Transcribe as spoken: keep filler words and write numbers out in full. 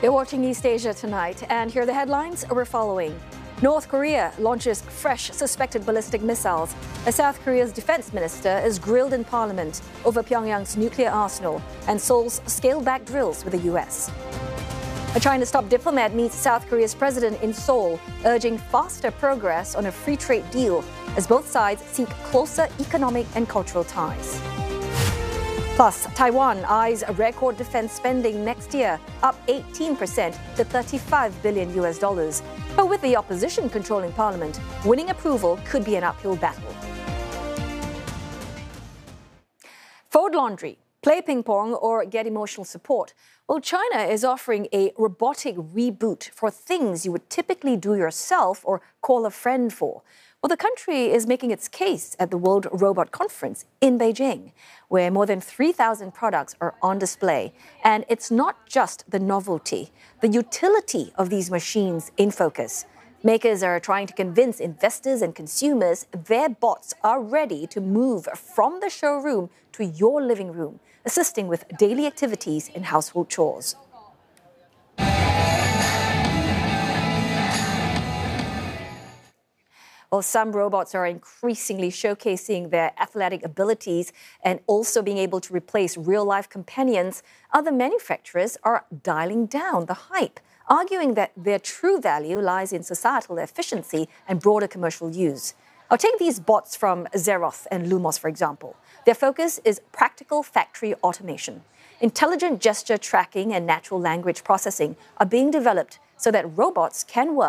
You're watching East Asia Tonight, and here are the headlines we're following. North Korea launches fresh suspected ballistic missiles. A South Korea's defense minister is grilled in parliament over Pyongyang's nuclear arsenal and Seoul's scaled-back drills with the U S. A China's top diplomat meets South Korea's president in Seoul, urging faster progress on a free trade deal as both sides seek closer economic and cultural ties. Plus, Taiwan eyes a record defense spending next year, up eighteen percent to thirty-five billion U S dollars. But with the opposition controlling parliament, winning approval could be an uphill battle. Fold laundry, play ping pong, or get emotional support. Well, China is offering a robotic reboot for things you would typically do yourself or call a friend for. Well, the country is making its case at the World Robot Conference in Beijing, where more than three thousand products are on display. And it's not just the novelty, the utility of these machines in focus. Makers are trying to convince investors and consumers their bots are ready to move from the showroom to your living room, assisting with daily activities and household chores. Well, some robots are increasingly showcasing their athletic abilities and also being able to replace real-life companions. Other manufacturers are dialing down the hype, arguing that their true value lies in societal efficiency and broader commercial use. I'll take these bots from Xeroth and Lumos, for example. Their focus is practical factory automation. Intelligent gesture tracking and natural language processing are being developed so that robots can work